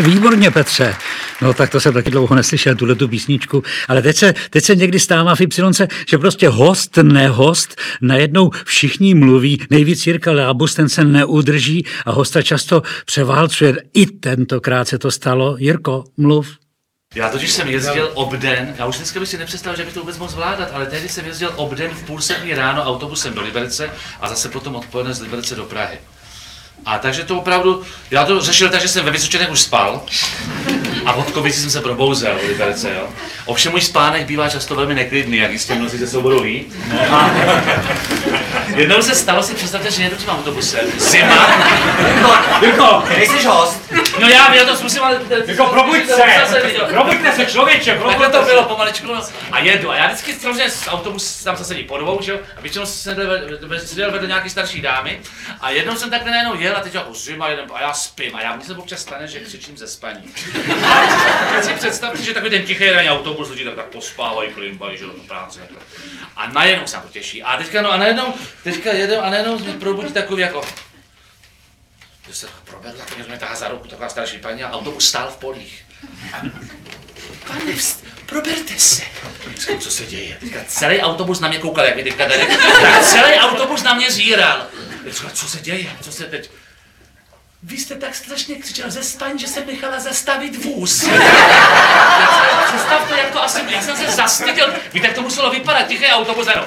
Výborně, Petře. No tak to jsem taky dlouho neslyšel, tuhletu písničku. Ale teď se někdy stává v Ypsilonce, že prostě host, nehost, najednou všichni mluví, nejvíc Jirka Lábus, ten se neudrží a hosta často převálcuje. I tentokrát se to stalo. Jirko, mluv. Já totiž jsem jezdil obden, já už dneska bych si nepředstavil, že bych to vůbec mohl zvládat, ale tehdy jsem jezdil obden v 6:30 ráno autobusem do Liberce a zase potom odpoledne z Liberce do Prahy. A takže to opravdu, já to řešil tak, že jsem ve Vysočanech už spal a od Kobysi jsem se probouzel v Liberce, jo. Ovšem můj spánek bývá často velmi neklidný, jak jistě mnozí ze souboru ví. A jednou se stalo, si představte, že jedu tím autobusem, zima. Jirko, nejsiš host? No já to zkusím, ale... Jirko, probuďte se člověče, Takhle to bylo pomaličku, no. A jedu. A já vždycky samozřejmě autobus tam se sedí po dvou, že jo? A většinou seděl vedle nějaký starší dámy. A jednou jsem takhle najednou jel a teď jako zima jedem a já spím. A mně se občas stane, že křičím ze spaní. A teď si představte, že takový ten tichý ranní autobus, lidi tak pospávají, klimbají, že jo, do práce. A najednou se na to těší. A teďka jedem a najednou mě probudí takový jako... Že se provedla, protože mě tahá za ruku taková starší paní a autobus stál v polích. Pane, proberte se. Říkám, co se děje? Teďka celý autobus na mě koukal, jak mi teďka tady. Tak celý autobus na mě zíral. Říkám, co se děje? Co se teď? Vy jste tak strašně křičel ze spaní, že jsem nechala zastavit vůz. Představte, jak to asi bylo. Já jsem se zastyděl. Víte, jak to muselo vypadat? Tichý autobus, ano.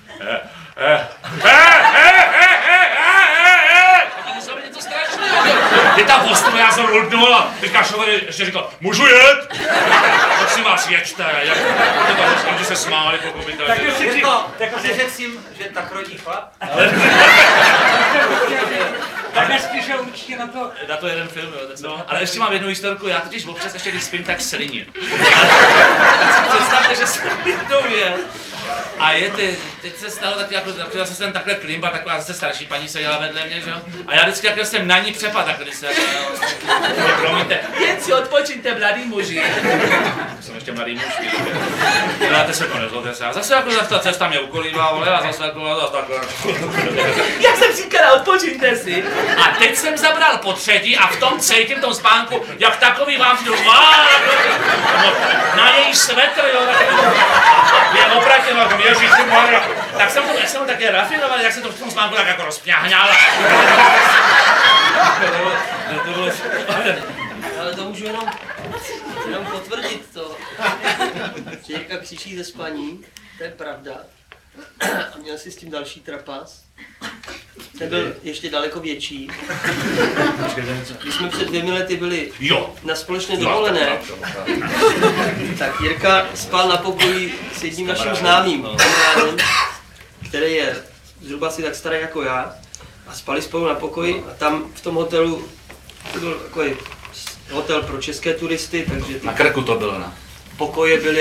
Je tam postupně, já jsem rudnul a teďka šofer ještě říkal, můžu jet? Prosím vás, jeďte, že se smáli, pochopitelně. Tak ještě Jirko, řekl si, že tak rodí chlap? Tak nespíšel určitě na to. Na to jeden film, jo. No. Ale ještě mám jednu historku, já totiž občas ještě když spím, tak sliním. Představte, že jsem jednou jel. A teď se stalo taky, jako zase jsem takhle klimba, taková zase starší paní seděla vedle mě, že jo? A já vždycky jako jsem na ní přepad, tak když se promiňte, jen si odpočiňte, mladý muži. Jsem ještě mladý muž, děláte se konec, zlobte se. A zase jako ta cesta mě ukolívala, a zase takhle. Jak jsem říkala, odpočiňte si. A teď jsem zabral po třetí a v tom cítím, v tom spánku, jak takový vám přijdu, na její svetr, jo, je opravdu, ježišmarja. Tak jsem to také rafinoval, jak se to v tom spánku tak jako rozpňahňal. Ale to můžu jenom potvrdit to. Že Jirka křičí ze spaní, to je pravda. A měl si s tím další trapas. Ten byl ještě daleko větší. Když jsme před 2 lety byli na společné dovolené, tak Jirka spal na pokoji s jedním naším známým, který je zhruba asi tak starý jako já. A spali spolu na pokoji a tam v tom hotelu, to byl takový hotel pro české turisty, takže na Krku to bylo, ne? Pokoje byly